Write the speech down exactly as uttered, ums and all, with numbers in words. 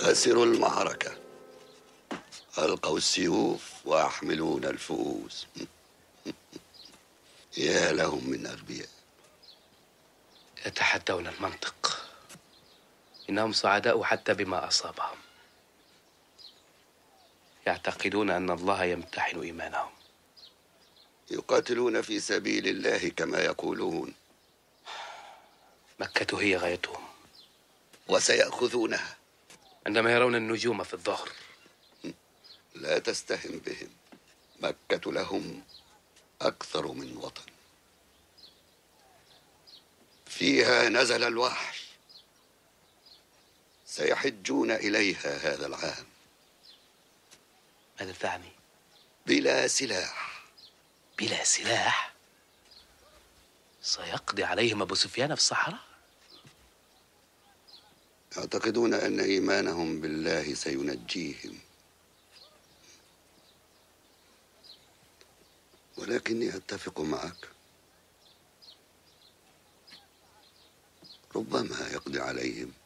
خسروا المعركة، ألقوا السيوف ويحملون الفؤوس. يا لهم من أغبياء. يتحدون المنطق، إنهم سعداء حتى بما أصابهم. يعتقدون أن الله يمتحن إيمانهم. يقاتلون في سبيل الله كما يقولون. مكة هي غايتهم، وسيأخذونها عندما يرون النجوم في الظهر. لا تستهن بهم، مكة لهم أكثر من وطن. فيها نزل الوحي، سيحجون إليها هذا العام. ماذا تعني؟ بلا سلاح. بلا سلاح؟ سيقضي عليهم أبو سفيان في الصحراء؟ يعتقدون أن إيمانهم بالله سينجيهم، ولكني أتفق معك، ربما يقضي عليهم